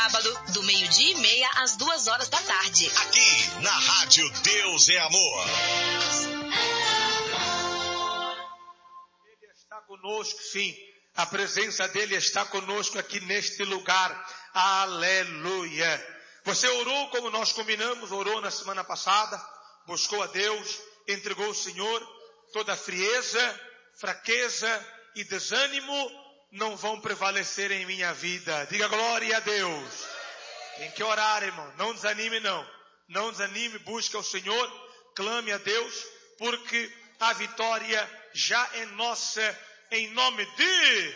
Sábado, do 12:30 às 14h. Aqui, na Rádio Deus é Amor. Ele está conosco, sim. A presença dele está conosco aqui neste lugar. Aleluia. Você orou como nós combinamos, orou na semana passada, buscou a Deus, entregou ao Senhor. Toda frieza, fraqueza e desânimo não vão prevalecer em minha vida. Diga glória a Deus. Tem que orar, irmão. Não desanime, não. Não desanime, busque ao Senhor, clame a Deus, porque a vitória já é nossa em nome de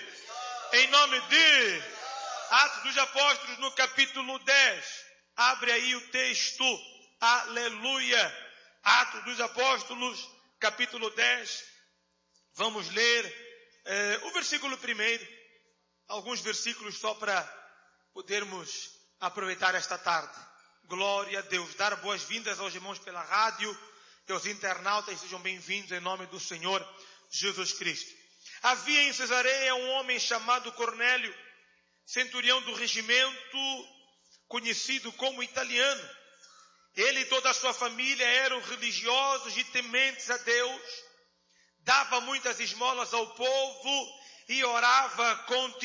Atos dos Apóstolos no capítulo 10. Abre aí o texto. Aleluia. Atos dos Apóstolos, capítulo 10. Vamos ler o versículo 1, alguns versículos só para podermos aproveitar esta tarde. Glória a Deus. Dar boas-vindas aos irmãos pela rádio e aos internautas, sejam bem-vindos em nome do Senhor Jesus Cristo. Havia em Cesareia um homem chamado Cornélio, centurião do regimento, conhecido como italiano. Ele e toda a sua família eram religiosos e tementes a Deus, dava muitas esmolas ao povo e orava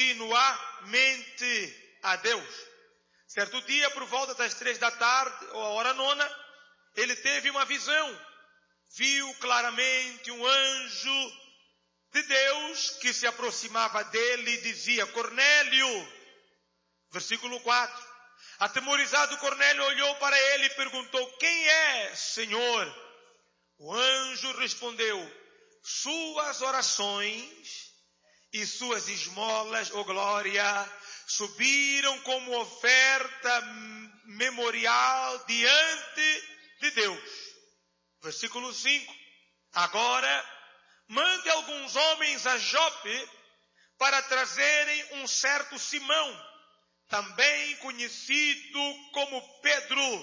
continuamente a Deus. Certo dia, por volta das 15h, ou a hora nona, ele teve uma visão. Viu claramente um anjo de Deus que se aproximava dele e dizia: Cornélio. Versículo 4. Atemorizado, Cornélio olhou para ele e perguntou: quem é, Senhor? O anjo respondeu: suas orações e suas esmolas, ó glória, subiram como oferta memorial diante de Deus. Versículo 5. Agora, mande alguns homens a Jope para trazerem um certo Simão, também conhecido como Pedro.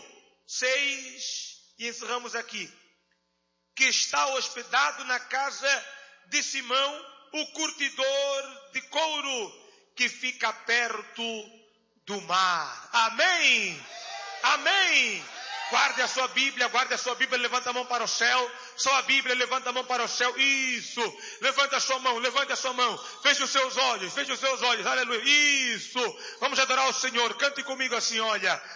6. E encerramos aqui. Que está hospedado na casa de Simão, o curtidor de couro, que fica perto do mar. Amém? Amém? Guarde a sua Bíblia, levanta a mão para o céu. Só a Bíblia, levanta a mão para o céu. Isso. Levanta a sua mão. Feche os seus olhos. Aleluia. Isso. Vamos adorar o Senhor. Cante comigo assim, olha.